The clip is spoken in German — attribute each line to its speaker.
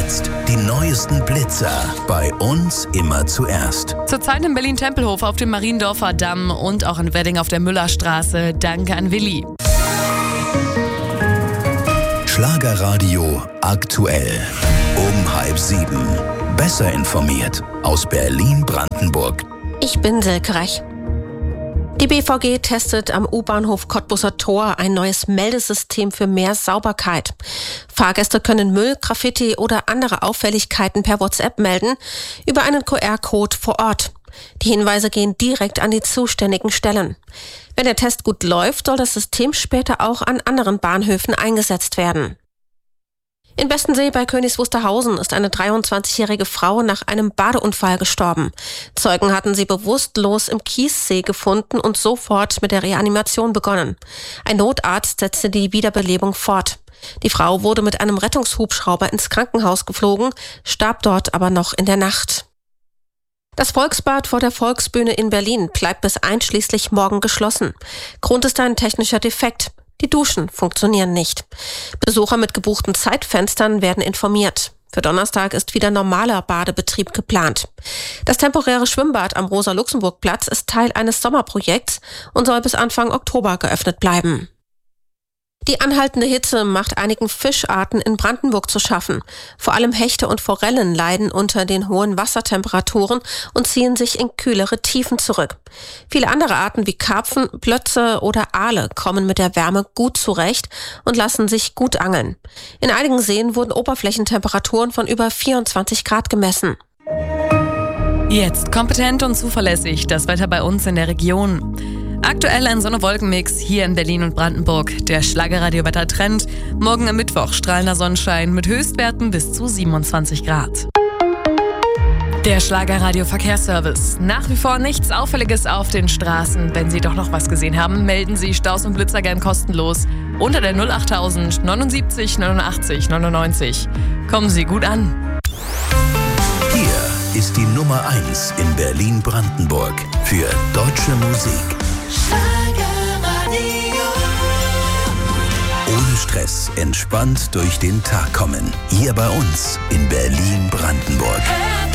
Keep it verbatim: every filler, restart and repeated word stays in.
Speaker 1: jetzt die neuesten Blitzer bei uns immer zuerst.
Speaker 2: Zurzeit in Berlin-Tempelhof auf dem Mariendorfer Damm und auch in Wedding auf der Müllerstraße. Danke an Willi.
Speaker 1: Schlagerradio aktuell. Um halb sieben. Besser informiert aus Berlin-Brandenburg.
Speaker 3: Ich bin Silke Reich. Die B V G testet am U-Bahnhof Cottbuser Tor ein neues Meldesystem für mehr Sauberkeit. Fahrgäste können Müll, Graffiti oder andere Auffälligkeiten per WhatsApp melden über einen Q R-Code vor Ort. Die Hinweise gehen direkt an die zuständigen Stellen. Wenn der Test gut läuft, soll das System später auch an anderen Bahnhöfen eingesetzt werden. In Bestensee bei Königs Wusterhausen ist eine dreiundzwanzigjährige Frau nach einem Badeunfall gestorben. Zeugen hatten sie bewusstlos im Kiessee gefunden und sofort mit der Reanimation begonnen. Ein Notarzt setzte die Wiederbelebung fort. Die Frau wurde mit einem Rettungshubschrauber ins Krankenhaus geflogen, starb dort aber noch in der Nacht. Das Volksbad vor der Volksbühne in Berlin bleibt bis einschließlich morgen geschlossen. Grund ist ein technischer Defekt. Die Duschen funktionieren nicht. Besucher mit gebuchten Zeitfenstern werden informiert. Für Donnerstag ist wieder normaler Badebetrieb geplant. Das temporäre Schwimmbad am Rosa-Luxemburg-Platz ist Teil eines Sommerprojekts und soll bis Anfang Oktober geöffnet bleiben. Die anhaltende Hitze macht einigen Fischarten in Brandenburg zu schaffen. Vor allem Hechte und Forellen leiden unter den hohen Wassertemperaturen und ziehen sich in kühlere Tiefen zurück. Viele andere Arten wie Karpfen, Plötze oder Aale kommen mit der Wärme gut zurecht und lassen sich gut angeln. In einigen Seen wurden Oberflächentemperaturen von über vierundzwanzig Grad gemessen.
Speaker 2: Jetzt kompetent und zuverlässig das Wetter bei uns in der Region. Aktuell ein Sonne-Wolken-Mix hier in Berlin und Brandenburg. Der Schlagerradio-Wetter-Trend. Morgen am Mittwoch strahlender Sonnenschein mit Höchstwerten bis zu siebenundzwanzig Grad. Der Schlagerradio-Verkehrsservice. Nach wie vor nichts Auffälliges auf den Straßen. Wenn Sie doch noch was gesehen haben, melden Sie Staus und Blitzer gern kostenlos. Unter der null achttausend neunundsiebzig neunundachtzig neunundneunzig. Kommen Sie gut an.
Speaker 1: Hier ist die Nummer eins in Berlin-Brandenburg für deutsche Musik.
Speaker 4: Schlagerradio.
Speaker 1: Ohne Stress, entspannt durch den Tag kommen. Hier bei uns in Berlin-Brandenburg.